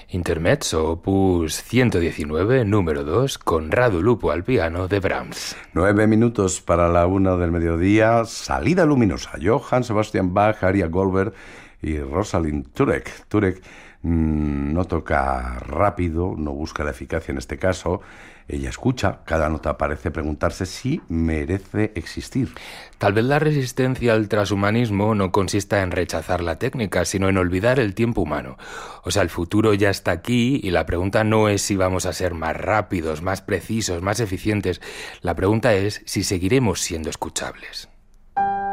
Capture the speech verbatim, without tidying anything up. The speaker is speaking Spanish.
Intermezzo, opus ciento diecinueve, número dos, Conrado Lupo al piano de Brahms. Nueve minutos para la una del mediodía, salida luminosa. Johann Sebastian Bach, Aria Goldberg y Rosalind Turek. Turek mmm, no toca rápido, no busca la eficacia en este caso. Ella escucha, cada nota parece preguntarse si merece existir. Tal vez la resistencia al transhumanismo no consista en rechazar la técnica, sino en olvidar el tiempo humano. O sea, el futuro ya está aquí y la pregunta no es si vamos a ser más rápidos, más precisos, más eficientes. La pregunta es si seguiremos siendo escuchables.